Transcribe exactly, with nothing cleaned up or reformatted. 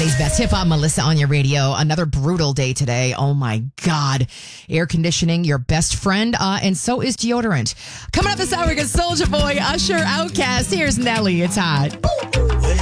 Today's best hip hop, Melissa on your radio. Another brutal day today. Oh my God. Air conditioning, your best friend, uh, and so is deodorant. Coming up this hour, we got Soulja Boy, Usher, Outkast. Here's Nelly. It's hot.